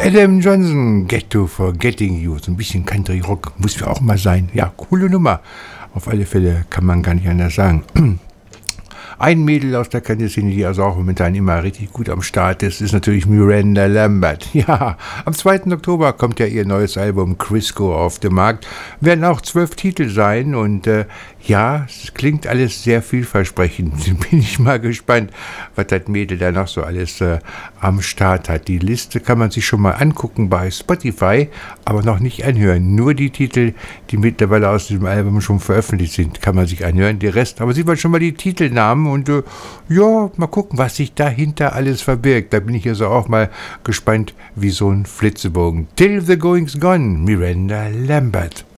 Adam Johnson, Get to Forgetting You. So ein bisschen Country Rock muss ja auch mal sein. Ja, coole Nummer. Auf alle Fälle kann man gar nicht anders sagen. Ein Mädel aus der Country-Szene, die also auch momentan immer richtig gut am Start ist natürlich Miranda Lambert. Ja, am 2. Oktober kommt ja ihr neues Album Crisco auf den Markt. Werden auch 12 Titel sein und ja, es klingt alles sehr vielversprechend. Bin ich mal gespannt, was das Mädel da noch so alles am Start hat. Die Liste kann man sich schon mal angucken bei Spotify, aber noch nicht anhören. Nur die Titel, die mittlerweile aus diesem Album schon veröffentlicht sind, kann man sich anhören. Der Rest, aber sieht man schon mal die Titelnamen und ja, mal gucken, was sich dahinter alles verbirgt. Da bin ich also auch mal gespannt wie so ein Flitzebogen. Till the Going's Gone, Miranda Lambert.